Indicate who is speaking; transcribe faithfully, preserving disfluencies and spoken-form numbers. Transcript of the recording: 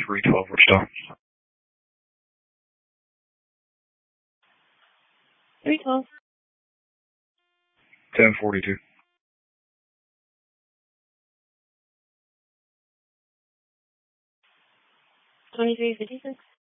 Speaker 1: three twelve Wichita.
Speaker 2: three twelve.
Speaker 1: ten forty-two.
Speaker 2: twenty-three fifty-six.